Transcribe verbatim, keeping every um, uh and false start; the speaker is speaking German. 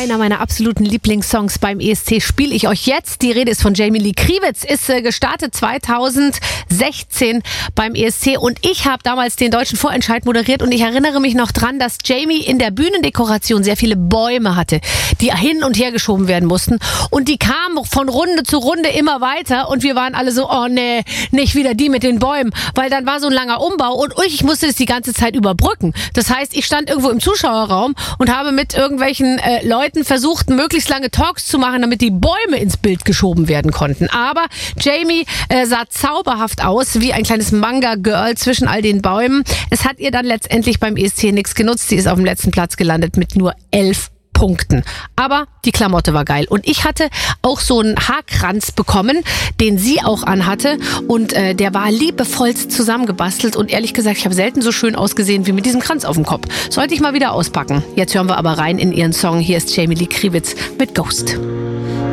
Einer meiner absoluten Lieblingssongs beim E S C spiele ich euch jetzt. Die Rede ist von Jamie Lee Kriewitz, ist äh, gestartet zweitausendsechzehn beim E S C und ich habe damals den deutschen Vorentscheid moderiert und ich erinnere mich noch dran, dass Jamie in der Bühnendekoration sehr viele Bäume hatte, die hin und her geschoben werden mussten und die kamen von Runde zu Runde immer weiter und wir waren alle so, oh nee, nicht wieder die mit den Bäumen, weil dann war so ein langer Umbau und ich musste das die ganze Zeit überbrücken. Das heißt, ich stand irgendwo im Zuschauerraum und habe mit irgendwelchen äh, Leuten versucht, möglichst lange Talks zu machen, damit die Bäume ins Bild geschoben werden konnten. Aber Jamie äh, sah zauberhaft aus, wie ein kleines Manga-Girl zwischen all den Bäumen. Es hat ihr dann letztendlich beim E S C nichts genutzt. Sie ist auf dem letzten Platz gelandet mit nur elf Punkten. Aber die Klamotte war geil. Und ich hatte auch so einen Haarkranz bekommen, den sie auch anhatte. Und äh, der war liebevollst zusammengebastelt. Und ehrlich gesagt, ich habe selten so schön ausgesehen wie mit diesem Kranz auf dem Kopf. Sollte ich mal wieder auspacken. Jetzt hören wir aber rein in ihren Song. Hier ist Jamie Lee Kriewitz mit Ghost.